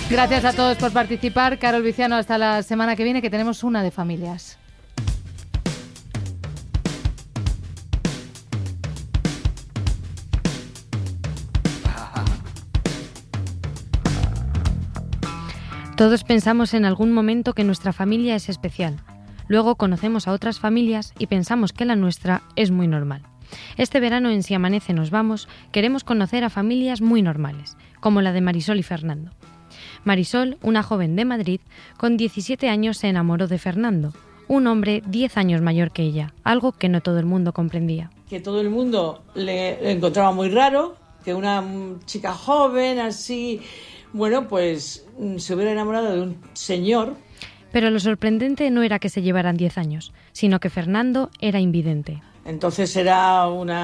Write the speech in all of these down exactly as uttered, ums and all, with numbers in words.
Gracias a todos por participar. Carol Viciano, hasta la semana que viene, que tenemos una de familias. Todos pensamos en algún momento que nuestra familia es especial. Luego conocemos a otras familias y pensamos que la nuestra es muy normal. Este verano en Si Amanece Nos Vamos queremos conocer a familias muy normales, como la de Marisol y Fernando. Marisol, una joven de Madrid, con diecisiete años se enamoró de Fernando, un hombre diez años mayor que ella, algo que no todo el mundo comprendía. Que todo el mundo le, le encontraba muy raro, que una chica joven así... Bueno, pues se hubiera enamorado de un señor. Pero lo sorprendente no era que se llevaran diez años, sino que Fernando era invidente. Entonces era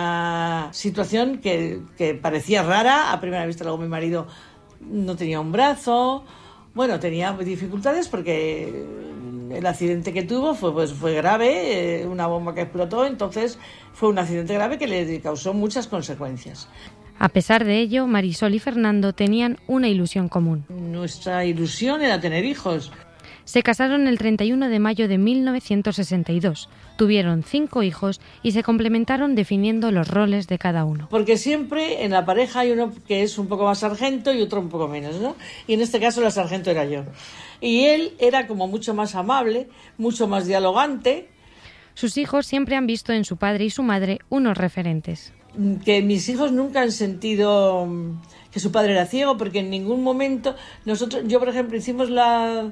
una situación que, que parecía rara. A primera vista, luego mi marido no tenía un brazo. Bueno, tenía dificultades porque el accidente que tuvo fue, pues, fue grave, eh, una bomba que explotó. Entonces fue un accidente grave que le causó muchas consecuencias. A pesar de ello, Marisol y Fernando tenían una ilusión común. Nuestra ilusión era tener hijos. Se casaron el treinta y uno de mayo de mil novecientos sesenta y dos, tuvieron cinco hijos y se complementaron definiendo los roles de cada uno. Porque siempre en la pareja hay uno que es un poco más sargento y otro un poco menos, ¿no? Y en este caso la sargento era yo. Y él era como mucho más amable, mucho más dialogante. Sus hijos siempre han visto en su padre y su madre unos referentes. Que mis hijos nunca han sentido que su padre era ciego, porque en ningún momento nosotros, yo por ejemplo hicimos la,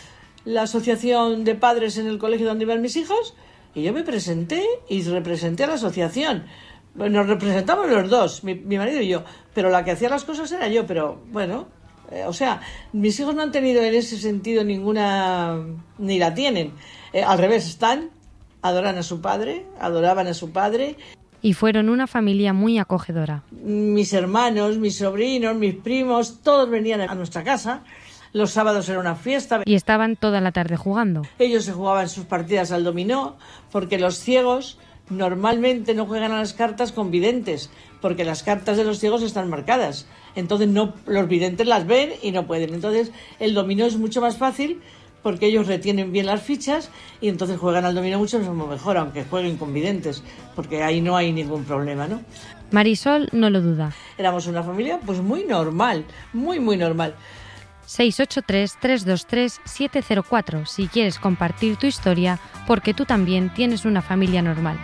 la asociación de padres en el colegio donde iban mis hijos y yo me presenté y representé a la asociación. Nos representamos los dos, mi, mi marido y yo, pero la que hacía las cosas era yo, pero bueno, eh, o sea, mis hijos no han tenido en ese sentido ninguna, ni la tienen, eh, al revés, están, adoran a su padre, adoraban a su padre. Y fueron una familia muy acogedora. Mis hermanos, mis sobrinos, mis primos, todos venían a nuestra casa. Los sábados era una fiesta. Y estaban toda la tarde jugando. Ellos se jugaban sus partidas al dominó, porque los ciegos normalmente no juegan a las cartas con videntes, porque las cartas de los ciegos están marcadas. Entonces no, los videntes las ven y no pueden. Entonces el dominó es mucho más fácil, porque ellos retienen bien las fichas y entonces juegan al dominó mucho mejor, aunque jueguen con videntes, porque ahí no hay ningún problema, ¿no? Marisol no lo duda. Éramos una familia pues muy normal, muy muy normal. seis ocho tres, tres dos tres, siete cero cuatro si quieres compartir tu historia, porque tú también tienes una familia normal.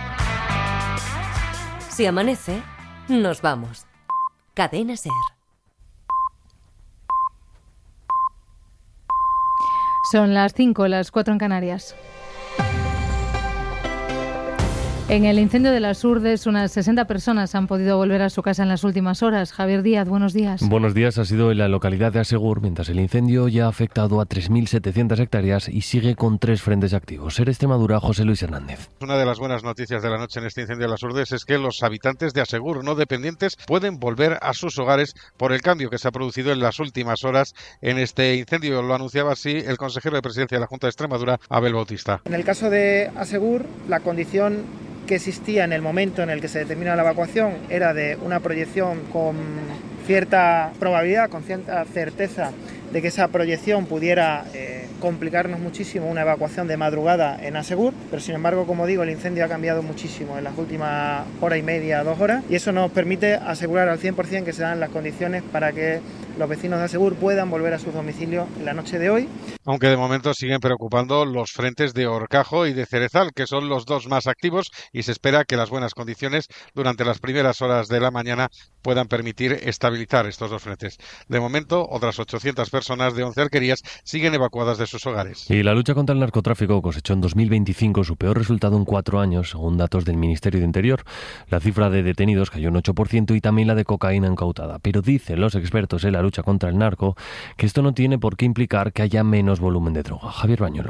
Si amanece, nos vamos. Cadena SER. Son las cinco, las cuatro en Canarias. En el incendio de las Urdes, unas sesenta personas han podido volver a su casa en las últimas horas. Javier Díaz, buenos días. Buenos días. Ha sido en la localidad de Asegur, mientras el incendio ya ha afectado a tres mil setecientas hectáreas y sigue con tres frentes activos. SER Extremadura, José Luis Hernández. Una de las buenas noticias de la noche en este incendio de las Urdes es que los habitantes de Asegur no dependientes pueden volver a sus hogares por el cambio que se ha producido en las últimas horas en este incendio. Lo anunciaba así el consejero de Presidencia de la Junta de Extremadura, Abel Bautista. En el caso de Asegur, la condición que existía en el momento en el que se determina la evacuación era de una proyección con cierta probabilidad, con cierta certeza de que esa proyección pudiera eh, complicarnos muchísimo una evacuación de madrugada en Asegur, pero sin embargo, como digo, el incendio ha cambiado muchísimo en las últimas hora y media, dos horas, y eso nos permite asegurar al cien por ciento que se dan las condiciones para que los vecinos de Asegur puedan volver a sus domicilios en la noche de hoy. Aunque de momento siguen preocupando los frentes de Horcajo y de Cerezal, que son los dos más activos, y se espera que las buenas condiciones durante las primeras horas de la mañana puedan permitir estabilizar estos dos frentes. De momento, otras ochocientas personas de once alquerías siguen evacuadas de sus hogares. Y la lucha contra el narcotráfico cosechó en dos mil veinticinco su peor resultado en cuatro años, según datos del Ministerio de Interior. La cifra de detenidos cayó un ocho por ciento y también la de cocaína incautada. Pero dicen los expertos en la lucha contra el narco que esto no tiene por qué implicar que haya menos volumen de droga. Javier Bañuelos.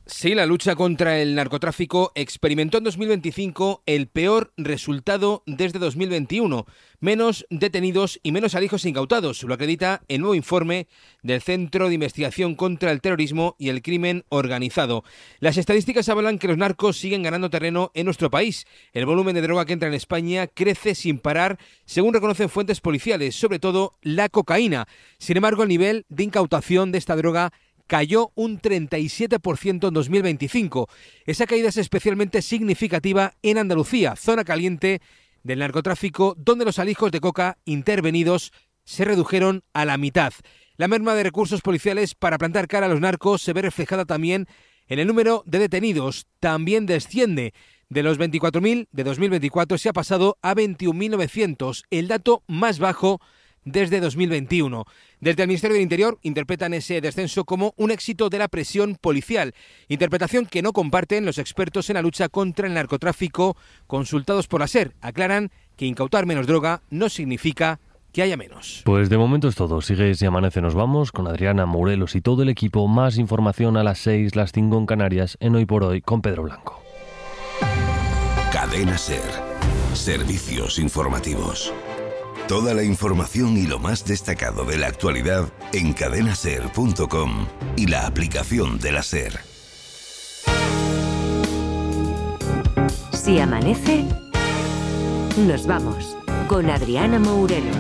Sí, la lucha contra el narcotráfico experimentó en dos mil veinticinco el peor resultado desde dos mil veintiuno. Menos detenidos y menos alijos incautados, lo acredita el nuevo informe del Centro de Investigación contra el Terrorismo y el Crimen Organizado. Las estadísticas hablan que los narcos siguen ganando terreno en nuestro país. El volumen de droga que entra en España crece sin parar, según reconocen fuentes policiales, sobre todo la cocaína. Sin embargo, el nivel de incautación de esta droga cayó un treinta y siete por ciento en dos mil veinticinco. Esa caída es especialmente significativa en Andalucía, zona caliente del narcotráfico, donde los alijos de coca intervenidos se redujeron a la mitad. La merma de recursos policiales para plantar cara a los narcos se ve reflejada también en el número de detenidos. También desciende. De los veinticuatro mil de dos mil veinticuatro se ha pasado a veintiún mil novecientos, el dato más bajo desde dos mil veintiuno. Desde el Ministerio del Interior interpretan ese descenso como un éxito de la presión policial, interpretación que no comparten los expertos en la lucha contra el narcotráfico consultados por la SER. Aclaran que incautar menos droga no significa que haya menos. Pues de momento es todo. Sigues y Amanece Nos Vamos con Adriana Morelos y todo el equipo. Más información a las seis, las cinco en Canarias, en Hoy por Hoy con Pedro Blanco. Cadena SER. Servicios informativos. Toda la información y lo más destacado de la actualidad en cadena ser punto com y la aplicación de la SER. Si amanece, nos vamos con Adriana Morelos.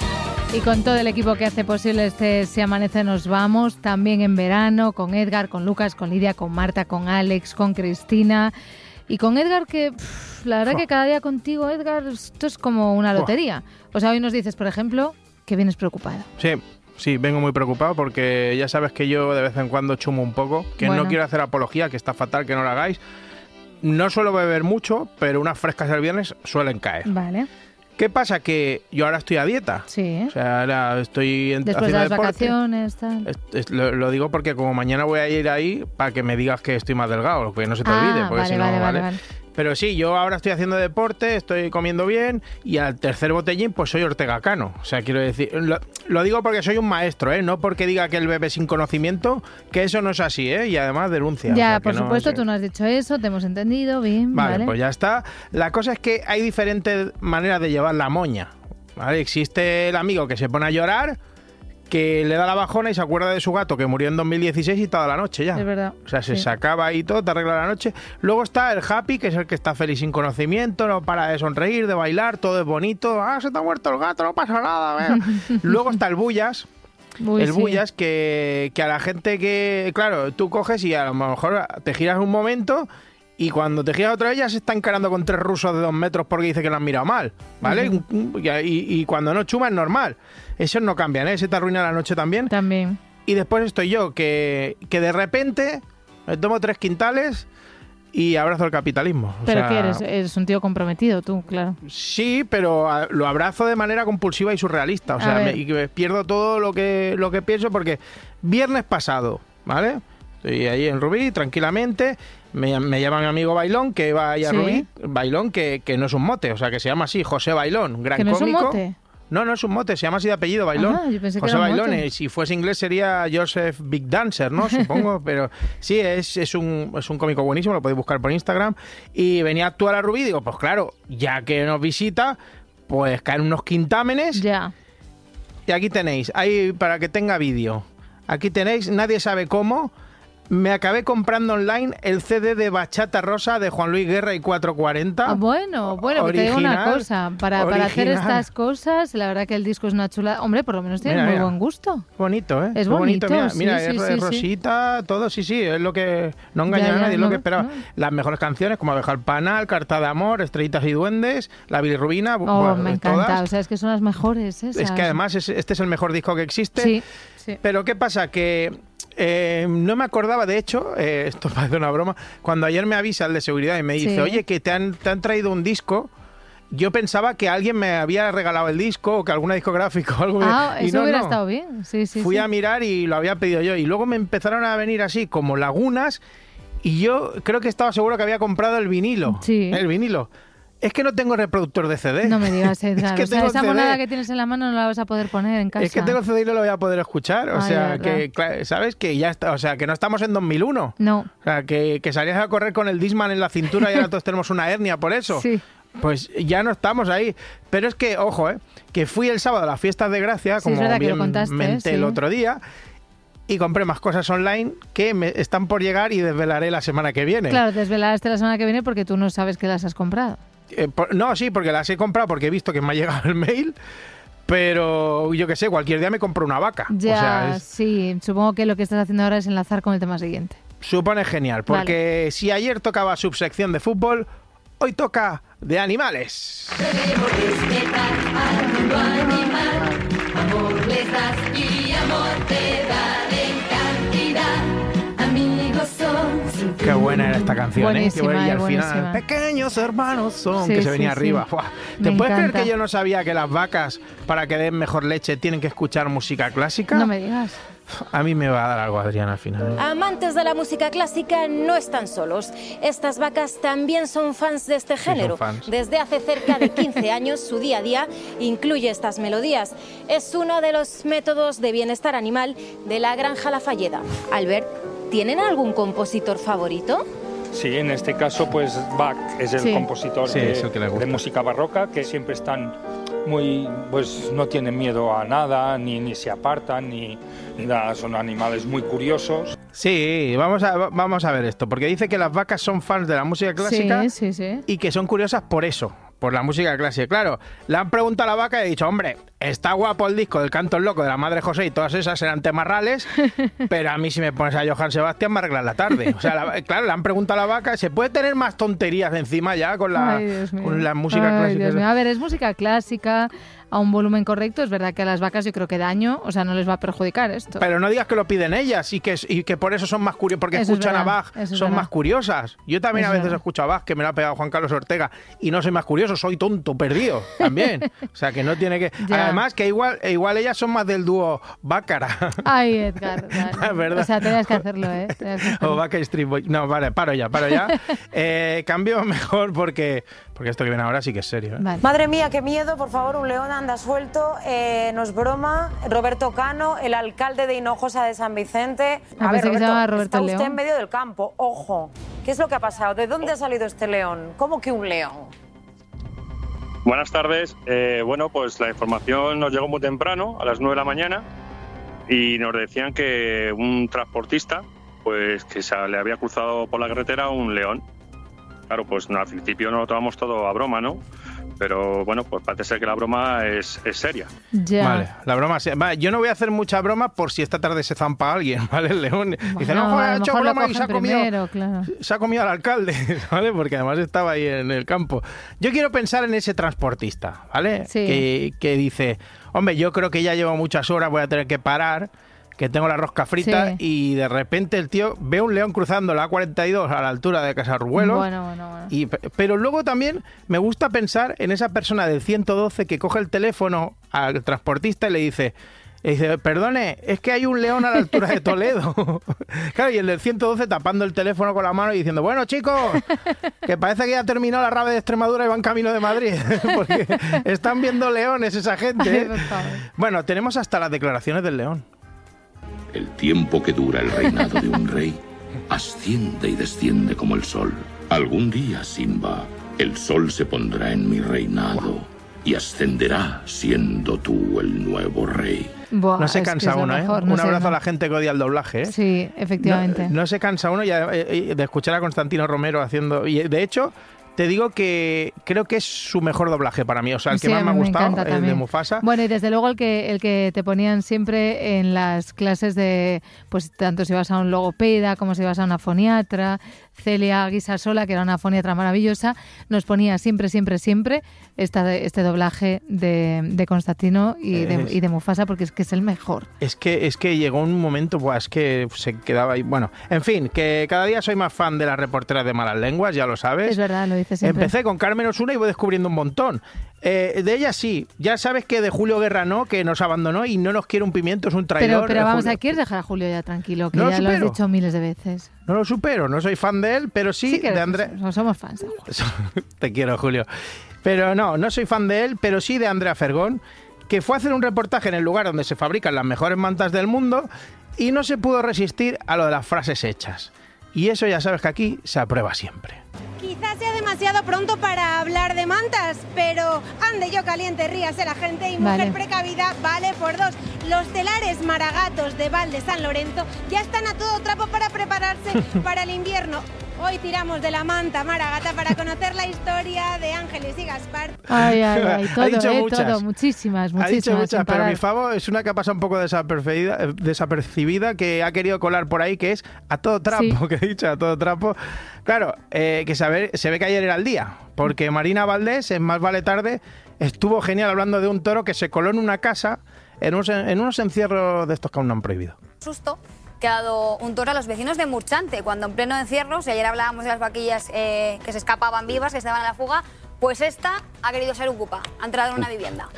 Y con todo el equipo que hace posible este Si Amanece Nos Vamos, también en verano, con Edgar, con Lucas, con Lidia, con Marta, con Alex, con Cristina. Y con Edgar, que pff, la verdad que cada día contigo, Edgar, esto es como una lotería. O sea, hoy nos dices, por ejemplo, que vienes preocupado. Sí, sí, vengo muy preocupado porque ya sabes que yo de vez en cuando chumo un poco, que bueno. No quiero hacer apología, que está fatal que no lo hagáis. No suelo beber mucho, pero unas frescas el viernes suelen caer. Vale. ¿Qué pasa? Que yo ahora estoy a dieta. Sí. O sea, ahora estoy en, después de las deporte. vacaciones, tal. Es, es, lo, lo digo porque como mañana voy a ir ahí para que me digas que estoy más delgado, que no se te ah, olvide, porque vale, si no, vale, vale. vale, vale. Pero sí, yo ahora estoy haciendo deporte, estoy comiendo bien y al tercer botellín pues soy Ortega Cano. O sea, quiero decir, lo, lo digo porque soy un maestro, ¿eh? No porque diga que él bebe sin conocimiento, que eso no es así, ¿eh? Y además denuncia. Ya, o sea, por no, supuesto, o sea... tú no has dicho eso, te hemos entendido, bien, vale, vale. Pues ya está. La cosa es que hay diferentes maneras de llevar la moña, ¿vale? Existe el amigo que se pone a llorar, que le da la bajona y se acuerda de su gato que murió en dos mil dieciséis y toda la noche ya. Es verdad. O sea, se sí. sacaba y todo, te arregla la noche. Luego está el happy, que es el que está feliz sin conocimiento, no para de sonreír, de bailar, todo es bonito. Ah, se te ha muerto el gato, no pasa nada. Luego está el bullas. Uy, el sí. bullas que, que a la gente que... Claro, tú coges y a lo mejor te giras un momento... Y cuando te giras otra vez ya se está encarando con tres rusos de dos metros porque dice que lo han mirado mal, ¿vale? Uh-huh. y, y, y cuando no chuma es normal. Esos no cambian, ¿eh? Se te arruina la noche también. También. Y después estoy yo, que, que de repente me tomo tres quintales y abrazo el capitalismo. O ¿Pero sea, qué eres? Eres un tío comprometido tú, claro. Sí, pero lo abrazo de manera compulsiva y surrealista. O sea, me, y me pierdo todo lo que, lo que pienso porque viernes pasado, ¿vale? Estoy ahí en Rubí, tranquilamente... Me, me llama mi amigo Bailón, que va ahí a sí. Rubí. Bailón, que, que no es un mote, o sea, que se llama así, José Bailón, un gran ¿Que no cómico. Es un mote? No, no es un mote, se llama así de apellido Bailón. Ajá, yo pensé José que era Bailón, mote. Y si fuese inglés sería Joseph Big Dancer, ¿no? Supongo, pero sí, es, es, un, es un cómico buenísimo, lo podéis buscar por Instagram. Y venía a actuar a Rubí, digo, pues claro, ya que nos visita, pues caen unos quintámenes. Ya. Y aquí tenéis, ahí para que tenga vídeo. Aquí tenéis, nadie sabe cómo. Me acabé comprando online el C D de Bachata Rosa de Juan Luis Guerra y cuatrocientos cuarenta. Ah, bueno, bueno, que te digo una cosa. Para, para hacer estas cosas, la verdad que el disco es una chula. Hombre, por lo menos tiene muy buen gusto. Bonito, ¿eh? Es bonito, bonito. Mira, sí, mira sí, es, sí, es rosita, sí. todo, sí, sí. Es lo que no engaña ya, ya, a nadie, es no, lo que esperaba. No. Las mejores canciones, como Abeja al Panal, Carta de Amor, Estrellitas y Duendes, La bilirrubina. Oh, bueno, me encanta. Todas. O sea, es que son las mejores esas. Es que además es, este es el mejor disco que existe. Sí, sí. Pero ¿qué pasa? Que... Eh, no me acordaba, de hecho, eh, esto parece una broma, cuando ayer me avisa el de seguridad y me dice, sí. oye, que te han, te han traído un disco, yo pensaba que alguien me había regalado el disco o que alguna discográfica o algo. Ah, y eso no, hubiera no. estado bien. Sí, sí, Fui sí. a mirar y lo había pedido yo. Y luego me empezaron a venir así como lagunas y yo creo que estaba seguro que había comprado el vinilo. Sí. El vinilo. Es que no tengo reproductor de C D. No me digas, Edgar. Es que o sea, tengo esa C D. monada que tienes en la mano no la vas a poder poner en casa. Es que tengo C D y no lo voy a poder escuchar. O Ay, sea, verdad. que, claro, ¿sabes? Que ya está, o sea, que no estamos en dos mil uno. No. O sea, que, que salías a correr con el Discman en la cintura y ahora todos tenemos una hernia por eso. Sí. Pues ya no estamos ahí. Pero es que, ojo, ¿eh? Que fui el sábado a las fiestas de Gracia, Sí, como es verdad que bien lo contaste, menté sí. el otro día, y compré más cosas online que me están por llegar y desvelaré la semana que viene. Claro, desvelaste la semana que viene porque tú no sabes que las has comprado. Eh, por- no, sí, porque las he comprado porque he visto que me ha llegado el mail, pero yo qué sé, cualquier día me compro una vaca. Ya, O sea, es- sí. Supongo que lo que estás haciendo ahora es enlazar con el tema siguiente. supone genial, porque si ayer tocaba subsección de fútbol, hoy toca de animales. Debemos respetar al mundo animal. Amor les das y amor te dan en cantidad. Amigos son sin Qué buena era esta canción, ¿eh? Qué Buenísima, buena. Y eh, al final, buenísima. pequeños hermanos son, Sí, que se sí, venía sí. arriba. Buah. ¿Te Me puedes creer encanta. que yo no sabía que las vacas, para que den mejor leche, tienen que escuchar música clásica? No me digas. A mí me va a dar algo, Adrián, al final. ¿eh? Amantes de la música clásica no están solos. Estas vacas también son fans de este son género. fans. Desde hace cerca de quince años, su día a día incluye estas melodías. Es uno de los métodos de bienestar animal de la Granja La Falleda. Albert, ¿tienen algún compositor favorito? Sí, en este caso, pues Bach es el Sí. compositor Sí, de, es el que le gusta. de música barroca, que siempre están muy, pues no tienen miedo a nada, ni, ni se apartan, ni, ni nada, son animales muy curiosos. Sí, vamos a, vamos a ver esto, porque dice que las vacas son fans de la música clásica Sí, sí, sí. y que son curiosas por eso, por la música clásica. Claro, le han preguntado a la vaca y he dicho, hombre, está guapo el disco del Canto el Loco de la Madre José y todas esas eran temarrales, pero a mí si me pones a Johann Sebastián me arreglas la tarde. O sea, la- claro, le han preguntado a la vaca, ¿se puede tener más tonterías encima ya con la, Ay, Dios mío. con la música Ay, clásica? Dios mío. A ver, es música clásica a un volumen correcto. Es verdad que a las vacas yo creo que daño, o sea, no les va a perjudicar esto. Pero no digas que lo piden ellas y que, y que por eso son más curiosas, porque Eso es escuchan a verdad, Bach, eso es son verdad. más curiosas. Yo también Eso a es veces verdad. escucho a Bach, que me lo ha pegado Juan Carlos Ortega, y no soy más curioso, soy tonto, perdido, también. O sea, que no tiene que... Ya. Además, que igual, igual ellas son más del dúo Bácara. Ay, Edgar. vale. Es verdad. O sea, tenías que hacerlo, ¿eh? Tenías que O hacerlo. Backstreet Boys. No, vale, paro ya, paro ya. Eh, cambio mejor porque, porque esto que viene ahora sí que es serio. ¿eh? Vale. Madre mía, qué miedo, por favor, un león anda suelto, eh, no es broma. Roberto Cano, el alcalde de Hinojosa de San Vicente. Ah, pensé que se llamaba Roberto está el usted León. en medio del campo, ojo. ¿Qué es lo que ha pasado? ¿De dónde ha salido este león? ¿Cómo que un león? Buenas tardes. Eh, bueno, pues la información nos llegó muy temprano, a las nueve de la mañana, y nos decían que un transportista, pues que se le había cruzado por la carretera un león. Claro, pues no, al principio no lo tomamos todo a broma, ¿no? Pero bueno, pues parece ser que la broma es, es seria. Ya. Vale, la broma. sí. Vale, yo no voy a hacer mucha broma por si esta tarde se zampa alguien, ¿vale? El león dice, Bueno, no, joder, a ha lo hecho mejor lo broma y se ha cogen comido. primero, claro. Se ha comido al alcalde, ¿vale? Porque además estaba ahí en el campo. Yo quiero pensar en ese transportista, ¿vale? Sí. Que, que dice, hombre, yo creo que ya llevo muchas horas, voy a tener que parar, que tengo la rosca frita, Sí. y de repente el tío ve un león cruzando la A cuarenta y dos a la altura de Casarruelos. Bueno, bueno, bueno. Y, pero luego también me gusta pensar en esa persona del ciento doce que coge el teléfono al transportista y le dice... Y dice, perdone, es que hay un león a la altura de Toledo. Claro, y el del ciento doce tapando el teléfono con la mano y diciendo, bueno, chicos, que parece que ya terminó la rave de Extremadura y van camino de Madrid. Porque están viendo leones esa gente. Ay, ¿eh? por favor. Bueno, tenemos hasta las declaraciones del león. El tiempo que dura el reinado de un rey asciende y desciende como el sol. Algún día, Simba, el sol se pondrá en mi reinado y ascenderá siendo tú el nuevo rey. Buah, No se es que cansa es lo uno, ¿eh? mejor, no Un sé, abrazo no. a la gente que odia el doblaje, ¿eh? Sí, efectivamente. No, no se cansa uno ya, eh, de escuchar a Constantino Romero haciendo... Y de hecho, te digo que creo que es su mejor doblaje para mí. O sea, el que Sí, más a me ha mí gustado, encanta el de también. Mufasa. Bueno, y desde luego el que el que te ponían siempre en las clases de, pues tanto si vas a un logopeda como si vas a una foniatra, Celia Guisasola, que era una foniatra maravillosa, nos ponía siempre, siempre, siempre esta, este doblaje de, de Constantino y de, Es- y de Mufasa, porque es que es el mejor. Es que, es que llegó un momento, pues es que se quedaba ahí. Bueno, en fin, que cada día soy más fan de las reporteras de malas lenguas, ya lo sabes. Es verdad, lo dices siempre. Empecé con Carmen Osuna y voy descubriendo un montón. Eh, de ella sí, ya sabes que de Julio Guerra no, que nos abandonó y no nos quiere un pimiento, es un traidor. Pero, pero eh, vamos, Julio. ¿a quieres dejar a Julio ya tranquilo? Que No lo ya lo has supero. dicho miles de veces. no lo supero, no soy fan de él, pero sí, Sí que de Andrea... no somos fans de Juan. Te quiero, Julio. Pero no, no soy fan de él, pero sí de Andrea Fergón, que fue a hacer un reportaje en el lugar donde se fabrican las mejores mantas del mundo y no se pudo resistir a lo de las frases hechas. Y eso ya sabes que aquí se aprueba siempre. Quizás sea demasiado pronto para hablar de mantas, pero ande yo caliente, ríase la gente y mujer Vale. precavida vale por dos. Los telares maragatos de Val de San Lorenzo ya están a todo trapo para prepararse para el invierno. Hoy tiramos de la manta maragata para conocer la historia de Ángeles y Gaspar. Ay, ay, ay, todo, Ha dicho eh, muchas. todo, muchísimas, muchísimas. Ha dicho muchas, sin pero parar. mi favor es una que ha pasado un poco desapercibida, eh, desapercibida, que ha querido colar por ahí, que es a todo trapo, Sí. que he dicho, a todo trapo. Claro, eh, que saber, se ve que ayer era el día, porque Marina Valdés, en Más vale tarde, estuvo genial hablando de un toro que se coló en una casa en unos, en unos encierros de estos que aún no han prohibido. Susto que ha dado un toro a los vecinos de Murchante, cuando en pleno encierro, si ayer hablábamos de las vaquillas eh, que se escapaban vivas, que estaban a la fuga, pues esta ha querido ser ocupa, ha entrado en una vivienda.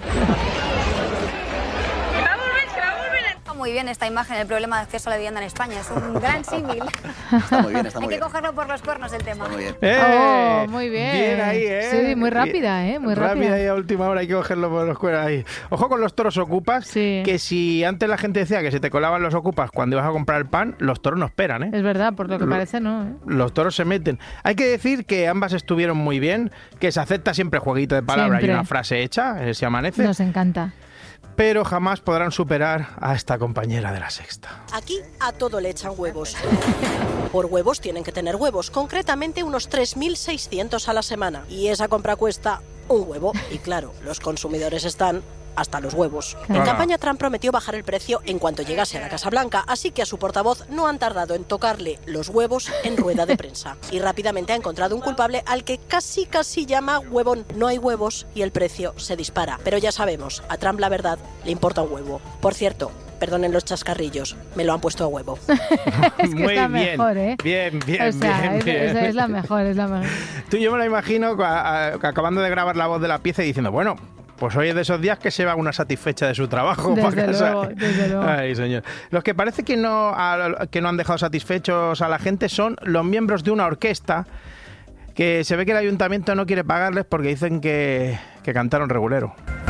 Muy bien esta imagen, el problema de acceso a la vivienda en España, es un gran símil. Está muy bien, está Hay muy que bien. cogerlo por los cuernos el tema. Muy bien. Oh, muy bien. Bien ahí, ¿eh? Sí, muy rápida, ¿eh? Muy rápida. Rápida y a última hora hay que cogerlo por los cuernos ahí. Ojo con los toros ocupas, que si antes la gente decía que se te colaban los ocupas cuando ibas a comprar el pan, los toros no esperan, ¿eh? Es verdad, por lo que Lo- parece no, ¿eh? Los toros se meten. Hay que decir que ambas estuvieron muy bien, que se acepta siempre jueguito de palabras Siempre. y una frase hecha, eh, se amanece, Nos encanta. pero jamás podrán superar a esta compañera de La Sexta. Aquí a todo le echan huevos. Por huevos tienen que tener huevos, concretamente unos tres mil seiscientos a la semana. Y esa compra cuesta un huevo. Y claro, los consumidores están hasta los huevos. En Claro. campaña Trump prometió bajar el precio en cuanto llegase a la Casa Blanca, así que a su portavoz no han tardado en tocarle los huevos en rueda de prensa. Y rápidamente ha encontrado un culpable al que casi casi llama huevón. No hay huevos y el precio se dispara. Pero ya sabemos, a Trump la verdad le importa un huevo. Por cierto, perdonen los chascarrillos, me lo han puesto a huevo. Es que Muy está bien, mejor, ¿eh? bien, bien, O sea, bien, es, bien. es- es la mejor, es la mejor. Tú yo me lo imagino a- a- acabando de grabar la voz de la pieza y diciendo, bueno, pues hoy es de esos días que se va una satisfecha de su trabajo. Desde pa' casa. luego, desde luego. Ay, señor. Los que parece que no, a- que no han dejado satisfechos a la gente son los miembros de una orquesta que se ve que el ayuntamiento no quiere pagarles porque dicen que, que cantaron regulero.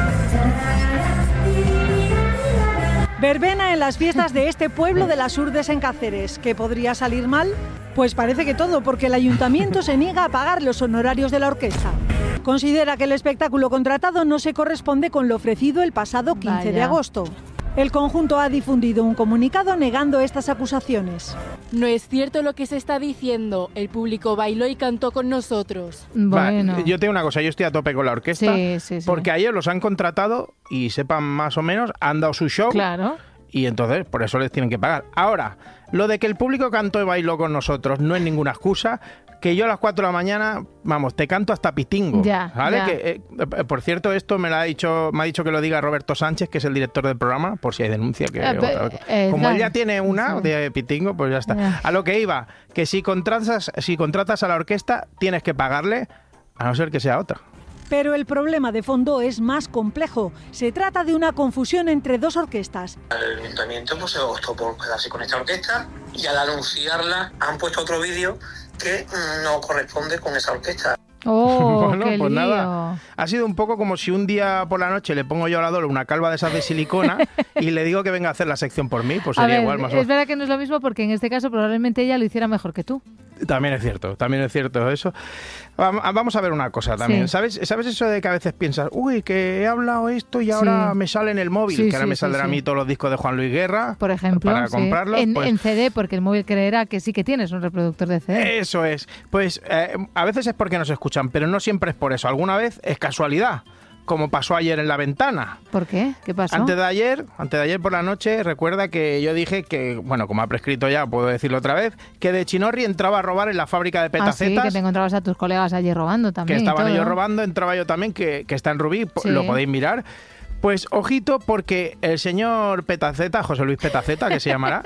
Verbena en las fiestas de este pueblo de las Urdes en Cáceres. ¿Qué podría salir mal? Pues parece que todo, porque el ayuntamiento se niega a pagar los honorarios de la orquesta. Considera que el espectáculo contratado no se corresponde con lo ofrecido el pasado quince de Vaya. agosto. El conjunto ha difundido un comunicado negando estas acusaciones. No es cierto lo que se está diciendo. El público bailó y cantó con nosotros. Va, yo tengo una cosa, yo estoy a tope con la orquesta Sí, sí, sí. porque ayer los han contratado y sepan más o menos, han dado su show. Claro. Y entonces por eso les tienen que pagar. Ahora, lo de que el público cantó y bailó con nosotros no es ninguna excusa. Que yo a las cuatro de la mañana, vamos, te canto hasta pitingo. Ya, ¿Vale? ya. Que, eh, eh, por cierto, esto me lo ha dicho, me ha dicho que lo diga Roberto Sánchez, que es el director del programa, por si hay denuncia. Que, Eh, pe- eh, como claro. él ya tiene una de pitingo, pues ya está. Ya. A lo que iba, que si contratas, si contratas a la orquesta, tienes que pagarle, a no ser que sea otra. Pero el problema de fondo es más complejo. Se trata de una confusión entre dos orquestas. El ayuntamiento pues, se optó por quedarse con esta orquesta y al anunciarla han puesto otro vídeo que mm, no corresponde con esa orquesta. Oh, Bueno, qué pues lío. nada. Ha sido un poco como si un día por la noche le pongo yo a la Dolo una calva de esas de silicona y le digo que venga a hacer la sección por mí, pues A sería ver, igual más o es menos. verdad que no es lo mismo porque en este caso probablemente ella lo hiciera mejor que tú. También es cierto, también es cierto eso. Vam- Vamos a ver una cosa también. Sí. ¿Sabes, ¿Sabes eso de que a veces piensas, uy, que he hablado esto y ahora Sí. me sale en el móvil? Sí, que ahora sí, me sí, saldrán a sí. mí todos los discos de Juan Luis Guerra. Por ejemplo, para sí. comprarlos. en, pues- en C D, porque el móvil creerá que sí que tienes un reproductor de C D. Eso es. Pues eh, a veces es porque nos escuchan, pero no siempre es por eso. Alguna vez es casualidad, como pasó ayer en La Ventana. ¿Por qué? ¿Qué pasó? Antes de ayer, antes de ayer por la noche, recuerda que yo dije que, bueno, como ha prescrito ya, puedo decirlo otra vez, que de Chinorri entraba a robar en la fábrica de Ah, sí, petacetas. que te encontrabas a tus colegas allí robando que también. y estaban todo. ellos robando, entraba yo también, que, que está en Rubí, po- Sí. lo podéis mirar. Pues ojito, porque el señor Petaceta, José Luis Petaceta, que se llamará,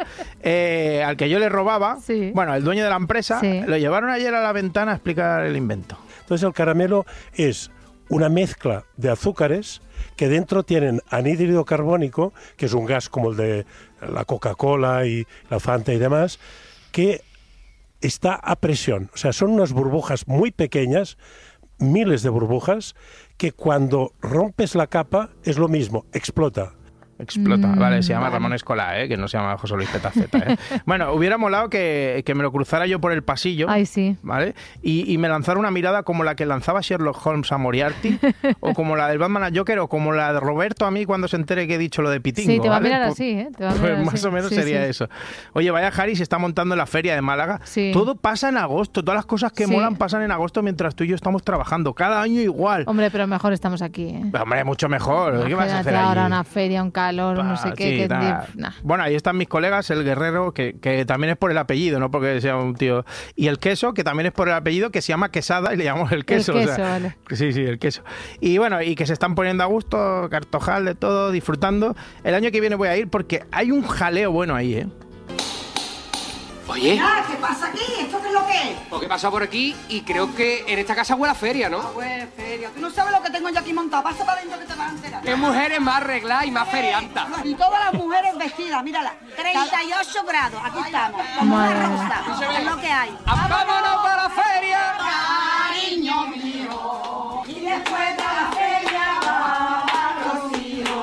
eh, al que yo le robaba, bueno, el dueño de la empresa, Sí. lo llevaron ayer a La Ventana a explicar el invento. Entonces el caramelo es una mezcla de azúcares que dentro tienen anhídrido carbónico, que es un gas como el de la Coca-Cola y la Fanta y demás, que está a presión. O sea, son unas burbujas muy pequeñas, miles de burbujas, que cuando rompes la capa es lo mismo, explota. Explota, mm, vale, se llama vale. Ramón Escolá, ¿eh? Que no se llama José Luis Petaceta, ¿eh? Bueno, hubiera molado que, que me lo cruzara yo por el pasillo. Ay, sí. ¿Vale? Y, y me lanzara una mirada como la que lanzaba Sherlock Holmes a Moriarty, o como la del Batman a Joker, o como la de Roberto a mí cuando se entere que he dicho lo de Pitingo. Sí, te va ¿vale? a mirar Pues, así, ¿eh? Te va a pues mirar más así. o menos Sí, sería sí. eso. Oye, vaya Harry se está montando en la feria de Málaga. Sí. Todo pasa en agosto, todas las cosas que Sí. molan pasan en agosto mientras tú y yo estamos trabajando. Cada año igual. Hombre, pero mejor estamos aquí, ¿eh? Hombre, mucho mejor. ¿Qué vas a hacer Imagínate ahora allí? una feria, un calor, no sé Ah, qué. sí, que- nah. nah. Bueno, ahí están mis colegas, el Guerrero, que, que también es por el apellido, no porque sea un tío. Y el Queso, que también es por el apellido, que se llama Quesada y le llamamos el Queso. El o queso, sea, vale. Sí, sí, el queso. Y bueno, y que se están poniendo a gusto, Cartojal, de todo, disfrutando. El año que viene voy a ir porque hay un jaleo bueno ahí, ¿eh? Oye, Ah, ¿qué pasa aquí? ¿Esto qué es lo que es? porque he pasado por aquí y creo que en esta casa huele a feria, ¿no? Pues feria. Tú no sabes lo que tengo yo aquí montado. Pasa para adentro que te vas a enterar. Qué mujeres más arregladas y más feriantas. Y todas las mujeres vestidas, mírala. treinta y ocho grados. Aquí estamos. Como una Madre. rosa. Es lo que hay. ¡Vámonos para la feria! Cariño mío. Y después de la feria vamos,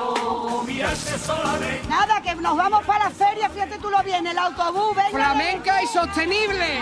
nada, que nos vamos para la feria. Fíjate tú lo bien. El autobús, venga. ¡Flamenca y sostenible!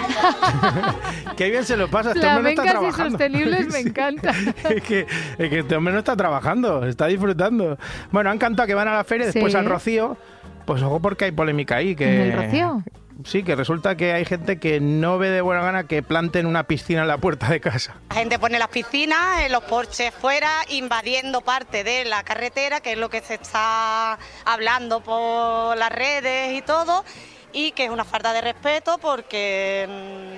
Qué bien se lo pasa, este hombre no está Flamencas y trabajando. sostenibles me encanta. es, que, es que este hombre no está trabajando, está disfrutando. Bueno, han cantado que van a la feria, después Sí. al Rocío. Pues ojo porque hay polémica ahí. Que... ¿En el Rocío? Sí, que resulta que hay gente que no ve de buena gana que planten una piscina en la puerta de casa. La gente pone las piscinas, eh, los porches fuera, invadiendo parte de la carretera, que es lo que se está hablando por las redes y todo, y que es una falta de respeto porque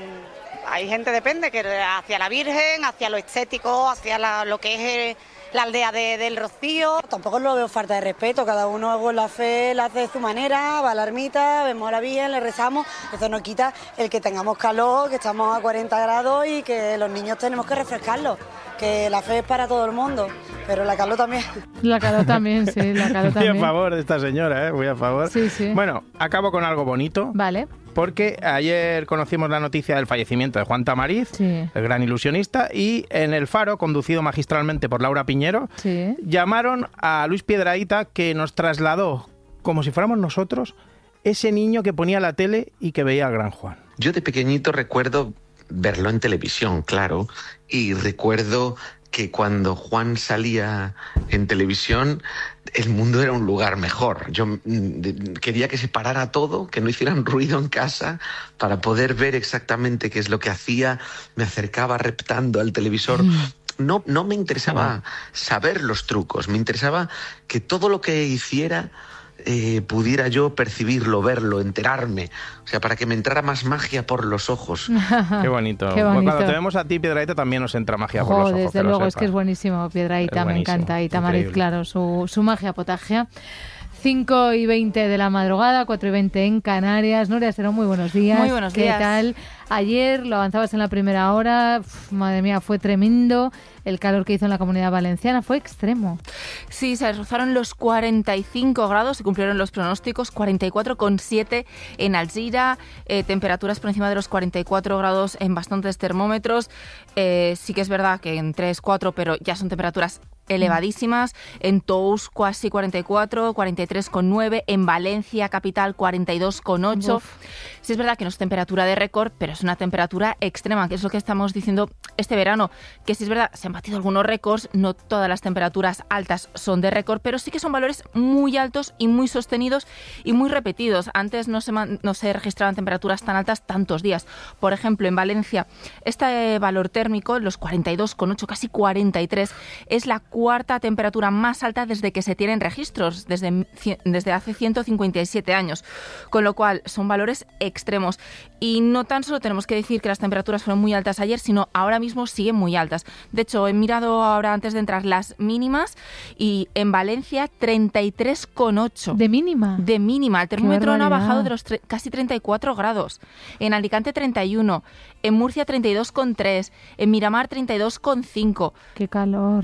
mmm, hay gente, depende, que hacia la Virgen, hacia lo estético, hacia la- lo que es eh, la aldea de- del Rocío. Tampoco lo veo falta de respeto, cada uno con la fe la hace de su manera, va a la ermita, vemos a la Virgen, le rezamos. Eso no quita el que tengamos calor, que estamos a cuarenta grados y que los niños tenemos que refrescarlos, que la fe es para todo el mundo, pero la calor también. La calor también, sí, la calor Muy a también. favor de esta señora, ¿eh? Muy a favor. Sí, sí. Bueno, acabo con algo bonito. Vale. Porque ayer conocimos la noticia del fallecimiento de Juan Tamariz, Sí. el gran ilusionista, y en El Faro, conducido magistralmente por Laura Piñero, Sí. llamaron a Luis Piedrahita, que nos trasladó, como si fuéramos nosotros, ese niño que ponía la tele y que veía al gran Juan. Yo de pequeñito recuerdo verlo en televisión, claro, y recuerdo que cuando Juan salía en televisión el mundo era un lugar mejor. Yo mm, de- quería que se parara todo, que no hicieran ruido en casa para poder ver exactamente qué es lo que hacía. Me acercaba reptando al televisor. No, no me interesaba saber los trucos, me interesaba que todo lo que hiciera eh, pudiera yo percibirlo, verlo, enterarme. O sea, para que me entrara más magia por los ojos. Qué bonito. Qué Bueno, bonito. Cuando te vemos a ti, Piedrahita, también nos entra magia por Jo, los ojos. desde que lo luego, es sepas. que es buenísimo, Piedrahita, Es me buenísimo, encanta. Y Tamariz, increíble. claro, su, su magia potagia. cinco y veinte de la madrugada, cuatro y veinte en Canarias. Nuria Serón, muy buenos días. Muy buenos ¿Qué días. tal? Ayer lo avanzabas en la primera hora. Uf, madre mía, fue tremendo. El calor que hizo en la Comunidad Valenciana fue extremo. Sí, se rozaron los cuarenta y cinco grados, se cumplieron los pronósticos, cuarenta y cuatro coma siete en Algira, eh, temperaturas por encima de los cuarenta y cuatro grados en bastantes termómetros. Eh, sí que es verdad que en tres, cuatro, pero ya son temperaturas elevadísimas. En Tous casi cuarenta y cuatro, cuarenta y tres coma nueve, en Valencia capital cuarenta y dos coma ocho. Uf. Sí es verdad que no es temperatura de récord, pero es una temperatura extrema, que es lo que estamos diciendo este verano, que sí es verdad, se han batido algunos récords, no todas las temperaturas altas son de récord, pero sí que son valores muy altos y muy sostenidos y muy repetidos. Antes no se, man- no se registraban temperaturas tan altas tantos días. Por ejemplo, en Valencia, este valor térmico, los cuarenta y dos coma ocho, casi cuarenta y tres, es la cuarta temperatura más alta desde que se tienen registros, desde, cien- desde hace ciento cincuenta y siete años. Con lo cual, son valores extremos. Y no tan solo tenemos que decir que las temperaturas fueron muy altas ayer, sino ahora mismo siguen muy altas. De hecho, he mirado ahora antes de entrar las mínimas y en Valencia treinta y tres coma ocho. ¿De mínima? De mínima. El termómetro no ha barbaridad. bajado de los tre- casi treinta y cuatro grados. En Alicante treinta y uno. En Murcia treinta y dos coma tres. En Miramar treinta y dos coma cinco. Qué calor.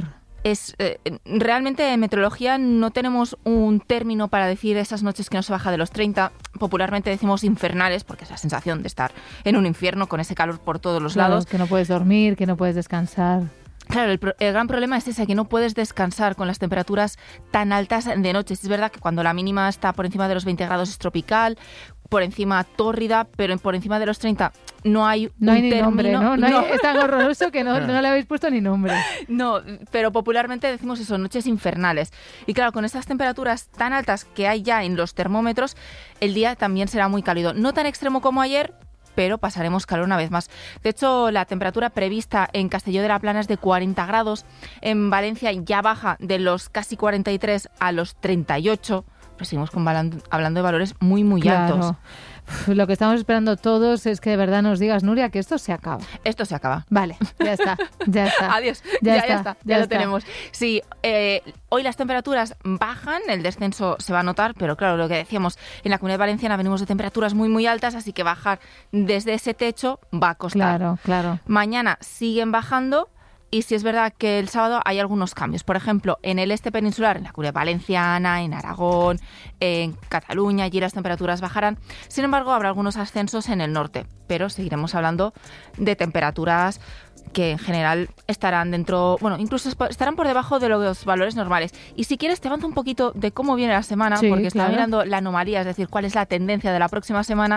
Es, eh, realmente en meteorología no tenemos un término para decir esas noches que no se baja de los treinta. Popularmente decimos infernales, porque es la sensación de estar en un infierno con ese calor por todos los Claro, lados. que no puedes dormir, que no puedes descansar. Claro, el, pro- el gran problema es ese, que no puedes descansar con las temperaturas tan altas de noche. Es verdad que cuando la mínima está por encima de los veinte grados es tropical, por encima tórrida, pero por encima de los treinta no hay No un hay ni término. nombre, ¿no? No hay- es tan horroroso que no, no le habéis puesto ni nombre. No, pero popularmente decimos eso, noches infernales. Y claro, con estas temperaturas tan altas que hay ya en los termómetros, el día también será muy cálido. No tan extremo como ayer, pero pasaremos calor una vez más. De hecho, la temperatura prevista en Castelló de la Plana es de cuarenta grados. En Valencia ya baja de los casi cuarenta y tres a los treinta y ocho. Pero seguimos con balan- hablando de valores muy, muy Claro. altos. Uf, lo que estamos esperando todos es que de verdad nos digas, Nuria, que esto se acaba. Esto se acaba. Vale, ya está, ya está. Adiós, Ya ya, está, ya está, ya, ya lo está. tenemos. Sí, eh, hoy las temperaturas bajan, el descenso se va a notar, pero claro, lo que decíamos, en la Comunidad Valenciana venimos de temperaturas muy, muy altas, así que bajar desde ese techo va a costar. Claro, claro. Mañana siguen bajando. Y sí es verdad que el sábado hay algunos cambios. Por ejemplo, en el este peninsular, en la Comunidad Valenciana, en Aragón, en Cataluña, allí las temperaturas bajarán. Sin embargo, habrá algunos ascensos en el norte, pero seguiremos hablando de temperaturas que en general estarán dentro, bueno, incluso estarán por debajo de los valores normales. Y si quieres te avanzo un poquito de cómo viene la semana, Sí, porque estaba claro. mirando la anomalía, es decir, cuál es la tendencia de la próxima semana.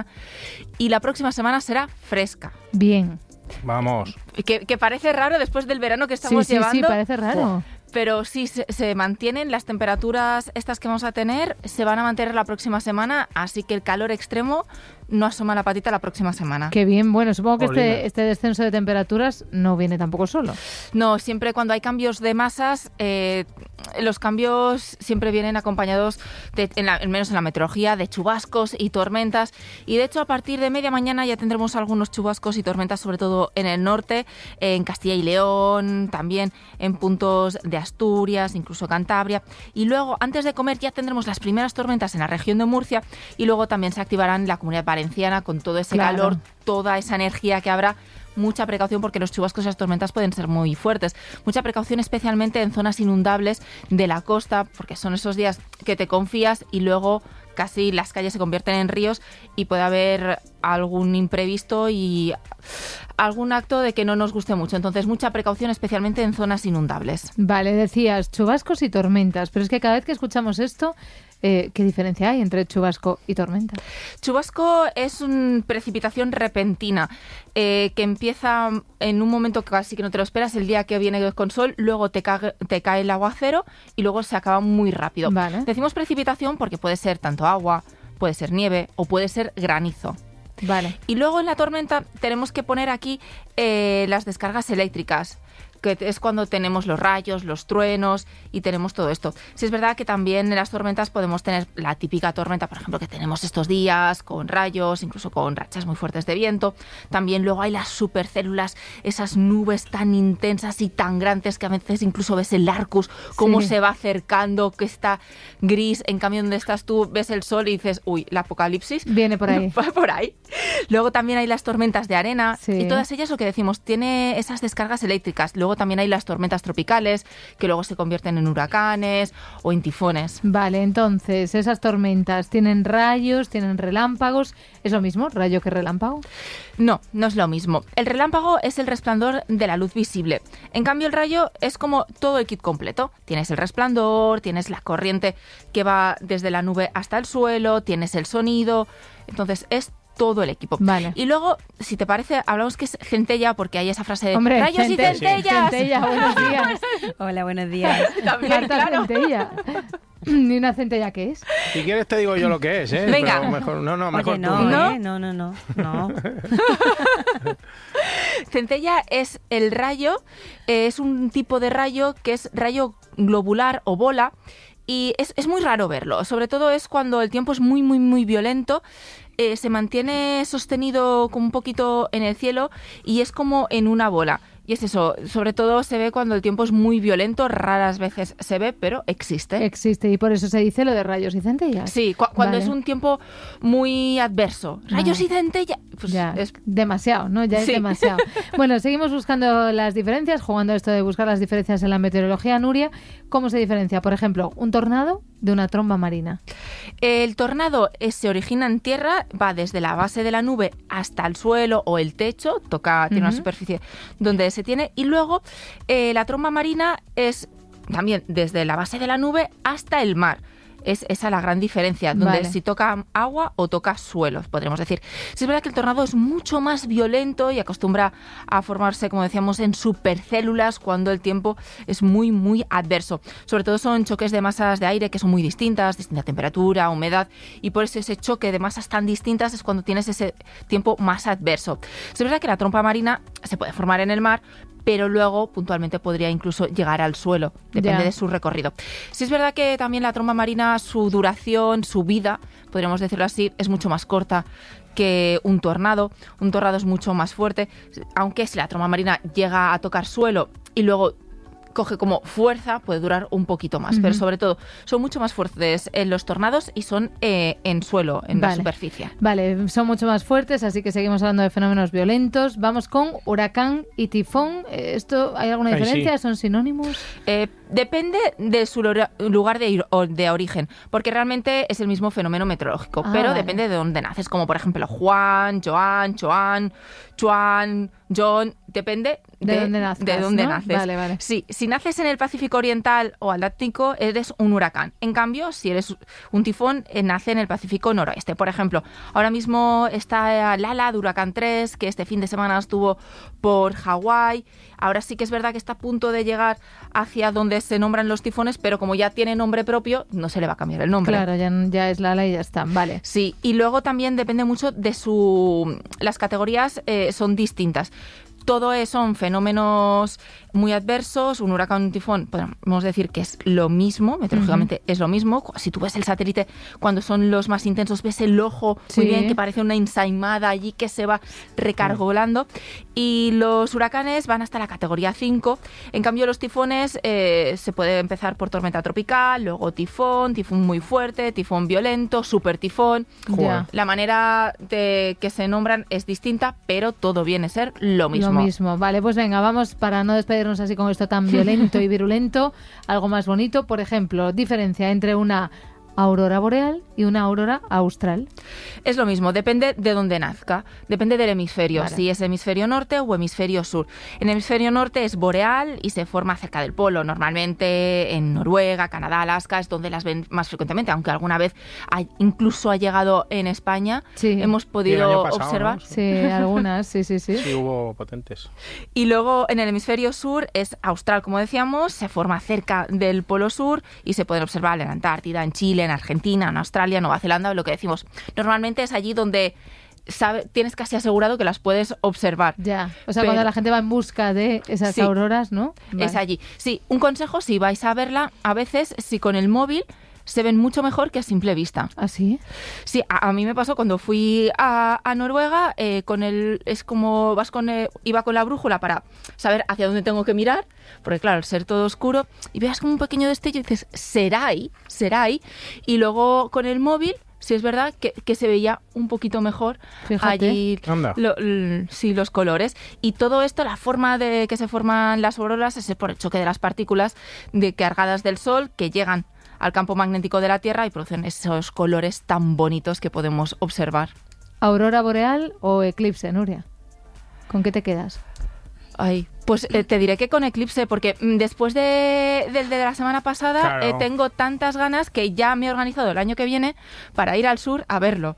Y la próxima semana será fresca. Bien. Vamos. Que, que parece raro después del verano que estamos Sí, sí, llevando. sí, parece raro. Pero sí, se, se mantienen las temperaturas estas que vamos a tener, se van a mantener la próxima semana, así que el calor extremo no asoma la patita la próxima semana. Qué bien. Bueno, supongo que Olina. este, este descenso de temperaturas no viene tampoco solo. No, siempre cuando hay cambios de masas, eh, los cambios siempre vienen acompañados, de, en la, al menos en la meteorología, de chubascos y tormentas. Y de hecho, a partir de media mañana ya tendremos algunos chubascos y tormentas, sobre todo en el norte, en Castilla y León, también en puntos de Asturias, incluso Cantabria. Y luego, antes de comer, ya tendremos las primeras tormentas en la región de Murcia y luego también se activarán en la Comunidad Valenciana con todo ese Claro. calor, toda esa energía que habrá. Mucha precaución porque los chubascos y las tormentas pueden ser muy fuertes. Mucha precaución especialmente en zonas inundables de la costa, porque son esos días que te confías y luego casi las calles se convierten en ríos y puede haber algún imprevisto y algún acto de que no nos guste mucho. Entonces, mucha precaución especialmente en zonas inundables. Vale, decías chubascos y tormentas, pero es que cada vez que escuchamos esto, eh, ¿qué diferencia hay entre chubasco y tormenta? Chubasco es una precipitación repentina eh, que empieza en un momento que casi que no te lo esperas, el día que viene con sol, luego te, cae, te cae el aguacero y luego se acaba muy rápido. Vale. Decimos precipitación porque puede ser tanto agua, puede ser nieve o puede ser granizo. Vale. Y luego en la tormenta tenemos que poner aquí eh, las descargas eléctricas, que es cuando tenemos los rayos, los truenos y tenemos todo esto. Sí es verdad que también en las tormentas podemos tener la típica tormenta, por ejemplo, que tenemos estos días con rayos, incluso con rachas muy fuertes de viento. También luego hay las supercélulas, esas nubes tan intensas y tan grandes que a veces incluso ves el Arcus, cómo Sí. se va acercando, que está gris. En cambio, donde estás tú, ves el sol y dices, uy, el apocalipsis. Viene por ahí. Va por ahí. Luego también hay las tormentas de arena Sí. y todas ellas, lo que decimos, tiene esas descargas eléctricas. Luego también hay las tormentas tropicales que luego se convierten en huracanes o en tifones. Vale, entonces, esas tormentas tienen rayos, tienen relámpagos. ¿Es lo mismo, rayo que relámpago? No, no es lo mismo. El relámpago es el resplandor de la luz visible. En cambio, el rayo es como todo el kit completo. Tienes el resplandor, tienes la corriente que va desde la nube hasta el suelo, tienes el sonido. Entonces, es todo el equipo. Vale. Y luego, si te parece, hablamos que es centella, porque hay esa frase de Hombre, rayos cente- y centellas. Centella, buenos días. Hola, buenos días. También, Marta claro. Centella. ¿Ni una centella qué es? Si quieres te digo yo lo que es, ¿eh? Venga. Pero mejor, no, no, mejor Oye, tú. no, ¿No? ¿eh? no, no, no, no. Centella es el rayo, eh, es un tipo de rayo que es rayo globular o bola y es, es muy raro verlo, sobre todo es cuando el tiempo es muy, muy, muy violento. Eh, se mantiene sostenido como un poquito en el cielo y es como en una bola. Y es eso, sobre todo se ve cuando el tiempo es muy violento, raras veces se ve, pero existe. Existe, y por eso se dice lo de rayos y centellas. Sí, cu cuando Vale. es un tiempo muy adverso. Rayos Ah. y centellas. Pues ya, es demasiado, ¿no? Ya es Sí. demasiado. Bueno, seguimos buscando las diferencias, jugando esto de buscar las diferencias en la meteorología. Nuria, ¿cómo se diferencia, por ejemplo, un tornado de una tromba marina? El tornado eh, se origina en tierra, va desde la base de la nube hasta el suelo o el techo, toca, tiene una Ujú. superficie donde se tiene, y luego eh, la tromba marina es también desde la base de la nube hasta el mar. Es esa la gran diferencia, donde Vale. si toca agua o toca suelo, podríamos decir. Sí, es verdad que el tornado es mucho más violento y acostumbra a formarse, como decíamos, en supercélulas cuando el tiempo es muy, muy adverso. Sobre todo son choques de masas de aire que son muy distintas, distinta temperatura, humedad, y por eso ese choque de masas tan distintas es cuando tienes ese tiempo más adverso. Es verdad que la tromba marina se puede formar en el mar, pero luego puntualmente podría incluso llegar al suelo, depende Ya. de su recorrido. Sí es verdad que también la tromba marina, su duración, su vida, podríamos decirlo así, es mucho más corta que un tornado. Un tornado es mucho más fuerte, aunque si la tromba marina llega a tocar suelo y luego coge como fuerza, puede durar un poquito más, Ujú. pero sobre todo son mucho más fuertes en los tornados y son eh, en suelo, en la Vale. superficie. Vale, son mucho más fuertes, así que seguimos hablando de fenómenos violentos. Vamos con huracán y tifón. Eh, ¿Esto hay alguna Ay, diferencia? sí. ¿Son sinónimos? Eh, depende de su lora- lugar de, ir- o de origen, porque realmente es el mismo fenómeno meteorológico, Ah, pero vale. depende de dónde naces, como por ejemplo Juan, Joan, Joan, Chuan, John, depende De de, dónde nazcas, de dónde ¿no? naces. Vale, vale. Sí, si naces en el Pacífico Oriental o Atlántico, eres un huracán. En cambio, si eres un tifón, eh, nace en el Pacífico Noroeste. Por ejemplo, ahora mismo está Lala de Huracán tres, que este fin de semana estuvo por Hawái. Ahora sí que es verdad que está a punto de llegar hacia donde se nombran los tifones, pero como ya tiene nombre propio, no se le va a cambiar el nombre. Claro, ya, ya es Lala y ya está. Vale. Sí, y luego también depende mucho de su... Las categorías eh, son distintas. Todo es- son fenómenos muy adversos. Un huracán, un tifón, podemos decir que es lo mismo, meteorológicamente es lo mismo. Si tú ves el satélite, cuando son los más intensos, ves el ojo Sí. muy bien, que parece una ensaimada allí que se va recargolando. Y los huracanes van hasta la categoría cinco. En cambio, los tifones eh, se puede empezar por tormenta tropical, luego tifón, tifón muy fuerte, tifón violento, super tifón. Ya. La manera de que se nombran es distinta, pero todo viene a ser lo mismo. Lo mismo. Vale, pues venga, vamos para no despedirnos así con esto tan violento y virulento, algo más bonito. Por ejemplo, diferencia entre una aurora boreal y una aurora austral. Es lo mismo, depende de dónde nazca, depende del hemisferio, Vale. si es hemisferio norte o hemisferio sur. En el hemisferio norte es boreal y se forma cerca del polo, normalmente en Noruega, Canadá, Alaska, es donde las ven más frecuentemente, aunque alguna vez ha- incluso ha llegado en España, Sí. hemos Y el podido año pasado, observar. ¿no? Sí, algunas, sí, sí, sí. Sí, hubo potentes. Y luego en el hemisferio sur es austral, como decíamos, se forma cerca del polo sur y se pueden observar en la Antártida, en Chile, en Argentina, en Australia, Nueva Zelanda, lo que decimos. Normalmente es allí donde sabe- tienes casi asegurado que las puedes observar. Ya, o sea, Pero- cuando la gente va en busca de esas Sí. auroras, ¿no? Es Vale. allí. Sí, un consejo, si vais a verla, a veces si con el móvil se ven mucho mejor que a simple vista. ¿Ah, sí? Sí, a, a mí me pasó cuando fui a, a Noruega, eh, con el, es como vas con el- iba con la brújula para saber hacia dónde tengo que mirar, porque claro, al ser todo oscuro, y veas como un pequeño destello y dices, será ahí, será ahí, y luego con el móvil, sí es verdad que, que se veía un poquito mejor Fíjate. allí Anda. lo- l- sí, los colores. Y todo esto, la forma de que se forman las auroras es por el choque de las partículas de cargadas del Sol que llegan al campo magnético de la Tierra y producen esos colores tan bonitos que podemos observar. ¿Aurora boreal o eclipse, Nuria? ¿Con qué te quedas? Ay, pues eh, te diré que con eclipse, porque mm, después de, del de la semana pasada Claro. eh, tengo tantas ganas que ya me he organizado el año que viene para ir al sur a verlo.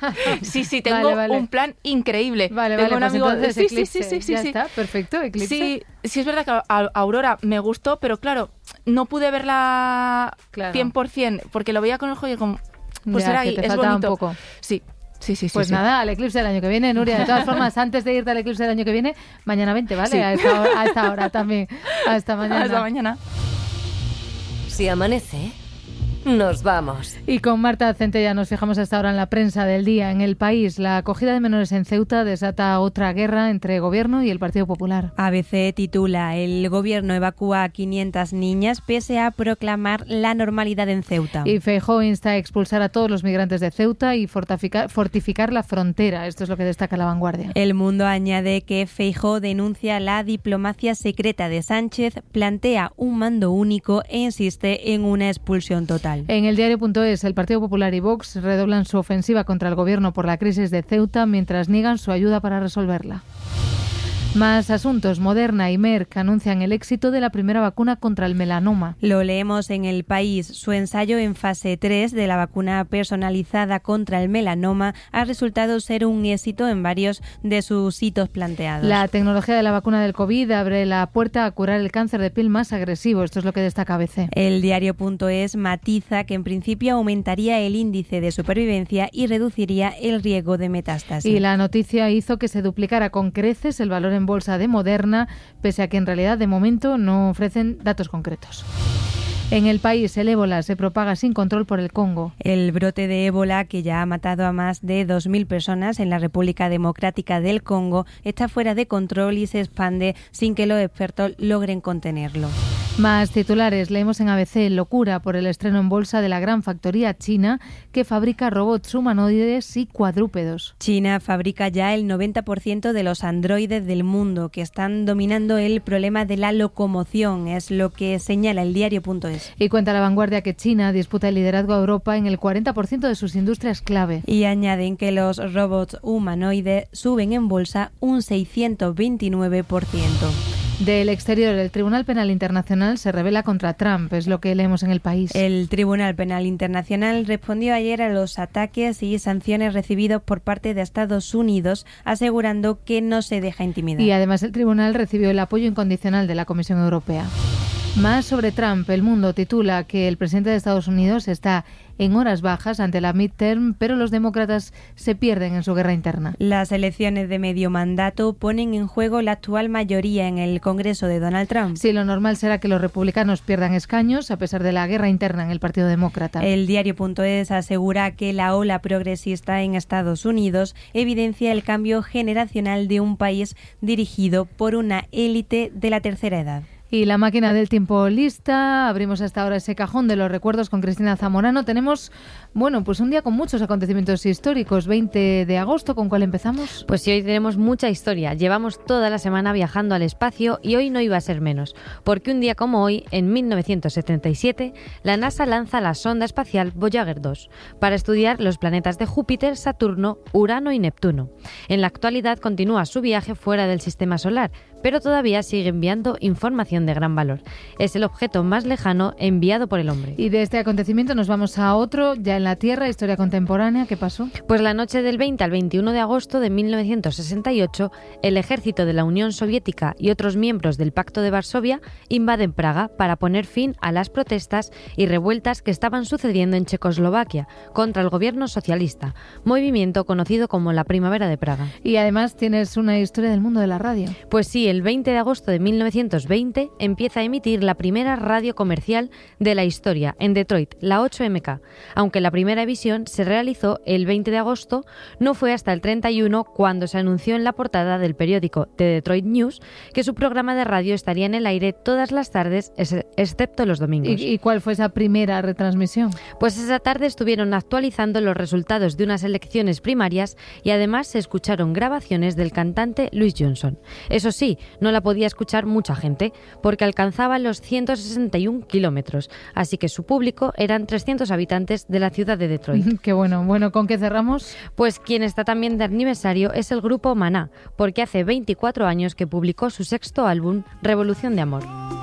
Sí, sí, tengo Vale, vale. un plan increíble. Vale, Tengo vale, un pues amigo- entonces sí, sí, eclipse. sí, sí, sí, Ya sí. está, perfecto, eclipse. Sí, sí es verdad que a- Aurora me gustó, pero claro, no pude verla Claro. cien por ciento, porque lo veía con el ojo y como, pues Ya, era que ahí, te es faltaba un bonito. poco. Sí, sí, sí, sí. Pues sí. nada, al eclipse del año que viene, Nuria. De todas formas, antes de irte al eclipse del año que viene, mañana veinte, ¿vale? Sí. A, esta hora, a esta hora también. Hasta mañana. Hasta mañana. Si amanece, nos vamos. Y con Marta Centella nos fijamos hasta ahora en la prensa del día. En El País, la acogida de menores en Ceuta desata otra guerra entre Gobierno y el Partido Popular. A B C titula: el Gobierno evacúa a quinientas niñas pese a proclamar la normalidad en Ceuta. Y Feijóo insta a expulsar a todos los migrantes de Ceuta y fortificar, fortificar la frontera. Esto es lo que destaca La Vanguardia. El Mundo añade que Feijóo denuncia la diplomacia secreta de Sánchez, plantea un mando único e insiste en una expulsión total. En el diario.es, el Partido Popular y Vox redoblan su ofensiva contra el Gobierno por la crisis de Ceuta mientras niegan su ayuda para resolverla. Más asuntos. Moderna y Merck anuncian el éxito de la primera vacuna contra el melanoma. Lo leemos en El País. Su ensayo en fase tres de la vacuna personalizada contra el melanoma ha resultado ser un éxito en varios de sus hitos planteados. La tecnología de la vacuna del COVID abre la puerta a curar el cáncer de piel más agresivo. Esto es lo que destaca A B C. El diario.es matiza que en principio aumentaría el índice de supervivencia y reduciría el riesgo de metástasis. Y la noticia hizo que se duplicara con creces el valor en bolsa de Moderna, pese a que en realidad de momento no ofrecen datos concretos. En El País, el ébola se propaga sin control por el Congo. El brote de ébola, que ya ha matado a más de dos mil personas en la República Democrática del Congo, está fuera de control y se expande sin que los expertos logren contenerlo. Más titulares. Leemos en A B C: locura por el estreno en bolsa de la gran factoría china que fabrica robots humanoides y cuadrúpedos. China fabrica ya el noventa por ciento de los androides del mundo, que están dominando el problema de la locomoción, es lo que señala el diario.es. Y cuenta La Vanguardia que China disputa el liderazgo a Europa en el cuarenta por ciento de sus industrias clave. Y añaden que los robots humanoides suben en bolsa un seiscientos veintinueve por ciento. Del exterior, el Tribunal Penal Internacional se rebela contra Trump, es lo que leemos en El País. El Tribunal Penal Internacional respondió ayer a los ataques y sanciones recibidos por parte de Estados Unidos, asegurando que no se deja intimidar. Y además el tribunal recibió el apoyo incondicional de la Comisión Europea. Más sobre Trump. El Mundo titula que el presidente de Estados Unidos está en horas bajas ante la midterm, pero los demócratas se pierden en su guerra interna. Las elecciones de medio mandato ponen en juego la actual mayoría en el Congreso de Donald Trump. Sí, lo normal será que los republicanos pierdan escaños a pesar de la guerra interna en el Partido Demócrata. El diario.es asegura que la ola progresista en Estados Unidos evidencia el cambio generacional de un país dirigido por una élite de la tercera edad. Y la máquina del tiempo lista. Abrimos hasta ahora ese cajón de los recuerdos con Cristina Zamorano. Tenemos, bueno, pues un día con muchos acontecimientos históricos. veinte de agosto, ¿con cuál empezamos? Pues sí, hoy tenemos mucha historia. Llevamos toda la semana viajando al espacio y hoy no iba a ser menos. Porque un día como hoy, en mil novecientos setenta y siete, la NASA lanza la sonda espacial Voyager dos para estudiar los planetas de Júpiter, Saturno, Urano y Neptuno. En la actualidad continúa su viaje fuera del sistema solar, pero todavía sigue enviando información de gran valor. Es el objeto más lejano enviado por el hombre. Y de este acontecimiento nos vamos a otro, ya en la Tierra, historia contemporánea. ¿Qué pasó? Pues la noche del veinte al veintiuno de agosto de mil novecientos sesenta y ocho, el ejército de la Unión Soviética y otros miembros del Pacto de Varsovia invaden Praga para poner fin a las protestas y revueltas que estaban sucediendo en Checoslovaquia contra el gobierno socialista, movimiento conocido como la Primavera de Praga. Y además tienes una historia del mundo de la radio. Pues sí, el veinte de agosto de mil novecientos veinte empieza a emitir la primera radio comercial de la historia en Detroit, la ocho eme ka. Aunque la primera emisión se realizó el veinte de agosto, no fue hasta el treinta y uno cuando se anunció en la portada del periódico The Detroit News que su programa de radio estaría en el aire todas las tardes, excepto los domingos. ¿Y, y cuál fue esa primera retransmisión? Pues esa tarde estuvieron actualizando los resultados de unas elecciones primarias y además se escucharon grabaciones del cantante Louis Johnson. Eso sí, no la podía escuchar mucha gente, porque alcanzaba los ciento sesenta y uno kilómetros, así que su público eran trescientos habitantes de la ciudad de Detroit. Qué bueno. Bueno, ¿con qué cerramos? Pues quien está también de aniversario es el grupo Maná, porque hace veinticuatro años que publicó su sexto álbum, Revolución de Amor.